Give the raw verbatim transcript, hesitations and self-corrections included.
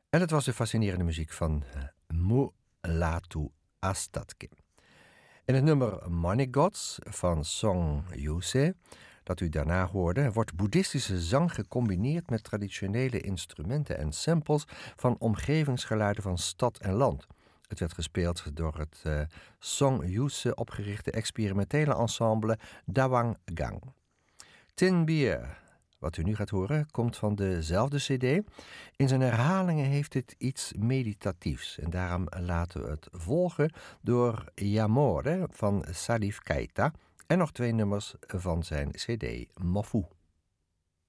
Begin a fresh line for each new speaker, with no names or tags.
En het was de fascinerende muziek van uh, Mulatu Astatke. In het nummer Money Gods van Song Yuse, dat u daarna hoorde, wordt boeddhistische zang gecombineerd met traditionele instrumenten en samples van omgevingsgeluiden van stad en land. Het werd gespeeld door het uh, Song Yuse opgerichte experimentele ensemble Dawang Gang. Tin Beer, wat u nu gaat horen, komt van dezelfde cd. In zijn herhalingen heeft het iets meditatiefs en daarom laten we het volgen door Yamore van Salif Keita en nog twee nummers van zijn cd Mofu.